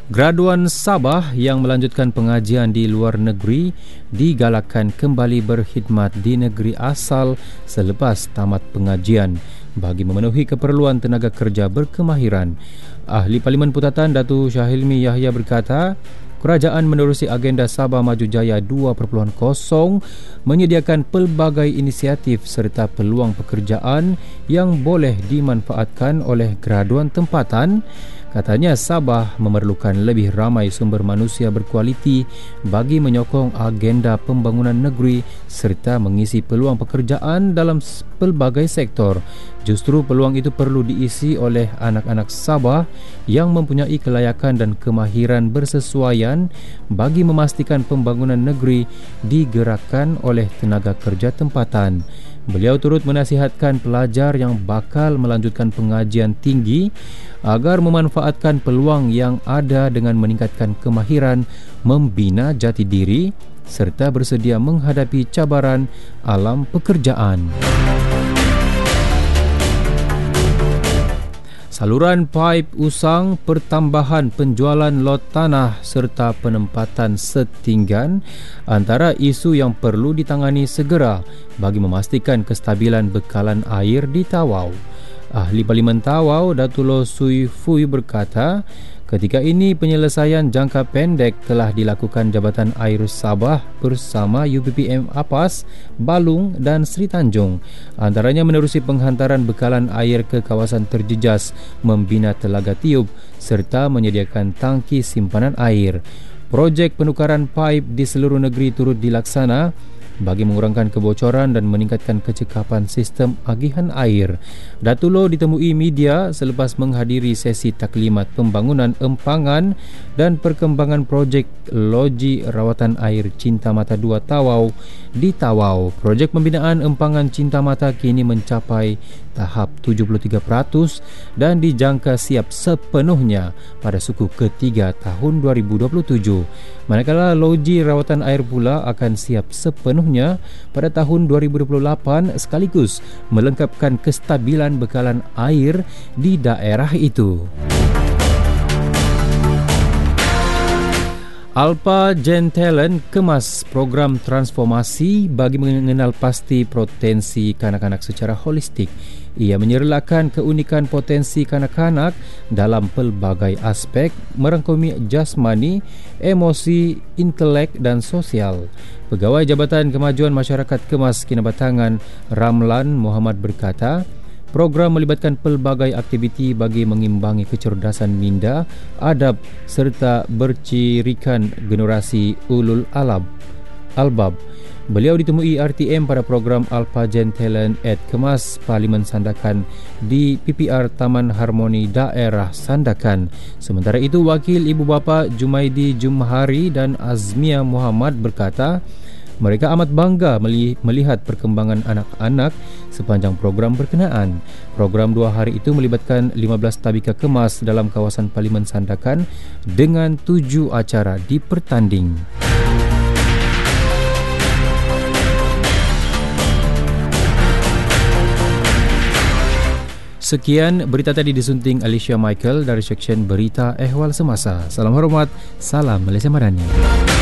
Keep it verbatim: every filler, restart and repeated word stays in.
Graduan Sabah yang melanjutkan pengajian di luar negeri digalakkan kembali berkhidmat di negeri asal selepas tamat pengajian bagi memenuhi keperluan tenaga kerja berkemahiran. Ahli Parlimen Putatan Datuk Syahilmi Yahya berkata, kerajaan menerusi agenda Sabah Maju Jaya dua titik kosong menyediakan pelbagai inisiatif serta peluang pekerjaan yang boleh dimanfaatkan oleh graduan tempatan. Katanya Sabah memerlukan lebih ramai sumber manusia berkualiti bagi menyokong agenda pembangunan negeri serta mengisi peluang pekerjaan dalam pelbagai sektor. Justru peluang itu perlu diisi oleh anak-anak Sabah yang mempunyai kelayakan dan kemahiran bersesuaian bagi memastikan pembangunan negeri digerakkan oleh tenaga kerja tempatan. Beliau turut menasihatkan pelajar yang bakal melanjutkan pengajian tinggi agar memanfaatkan peluang yang ada dengan meningkatkan kemahiran, membina jati diri serta bersedia menghadapi cabaran alam pekerjaan. Saluran paip usang, pertambahan penjualan lot tanah serta penempatan setinggan antara isu yang perlu ditangani segera bagi memastikan kestabilan bekalan air di Tawau. Ahli Parlimen Tawau, Datuk Loh Sui Fui berkata, ketika ini penyelesaian jangka pendek telah dilakukan Jabatan Air Sabah bersama U P P M Apas, Balung dan Sri Tanjung. Antaranya menerusi penghantaran bekalan air ke kawasan terjejas, membina telaga tiup serta menyediakan tangki simpanan air. Projek penukaran paip di seluruh negeri turut dilaksana bagi mengurangkan kebocoran dan meningkatkan kecekapan sistem agihan air. Datuk Loh ditemui media selepas menghadiri sesi taklimat pembangunan empangan dan perkembangan projek Loji Rawatan Air Cinta Mata dua Tawau di Tawau. Projek pembinaan empangan Cinta Mata kini mencapai tahap tujuh puluh tiga peratus dan dijangka siap sepenuhnya pada suku ketiga tahun dua ribu dua puluh tujuh. Manakala Loji Rawatan Air pula akan siap sepenuhnya pada tahun dua ribu dua puluh lapan sekaligus melengkapkan kestabilan bekalan air di daerah itu. Alpa Gen Talent kemas program transformasi bagi mengenal pasti potensi kanak-kanak secara holistik. Ia menyerlakan keunikan potensi kanak-kanak dalam pelbagai aspek merangkumi jasmani, emosi, intelek dan sosial. Pegawai Jabatan Kemajuan Masyarakat Kemas Kinabatangan Ramlan Muhammad berkata, program melibatkan pelbagai aktiviti bagi mengimbangi kecerdasan minda, adab serta bercirikan generasi ulul alab, albab. Beliau ditemui R T M pada program Alpha Gen Talent at Kemas Parlimen Sandakan di P P R Taman Harmoni Daerah Sandakan. Sementara itu, Wakil Ibu Bapa Jumaidi Jumhari dan Azmia Muhammad berkata, mereka amat bangga melihat perkembangan anak-anak sepanjang program berkenaan. Program dua hari itu melibatkan lima belas tabika kemas dalam kawasan Parlimen Sandakan dengan tujuh acara dipertanding. Sekian berita tadi disunting Alicia Michael dari Seksyen Berita Ehwal Semasa. Salam hormat, salam Malaysia Madani.